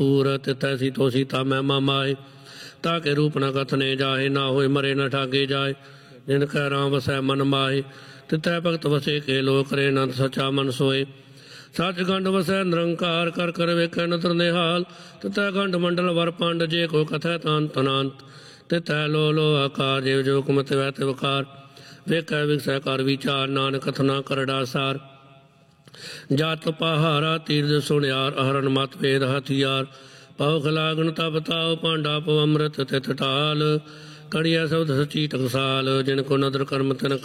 पूर तिथै सीतो सीता महिमा माए ताके रूप न कथने जाए ना होए मरे न ठागे जाए जिन कह राम वसै मन माए तिथै भगत वसे के लो करे नंद सचा मन सोए सच गंड वसै निरंकार कर कर वेखै नतर निहाल तिथै गंड मंडल वर पंड जे को कथै तांत अनंत तिथै लो आकार जेव जो कुमत वै तिवकार वेखै विकसै कर विचार नानक कथना करड़ा सार जात पहारा तीर्थ सुनियार अहरन मत भेद हथियार पौख लागन तब ताव पांडा पव अमृत तिथ टाल कड़िया शब्द सची टकसाल जिनको नदर कर्म तिन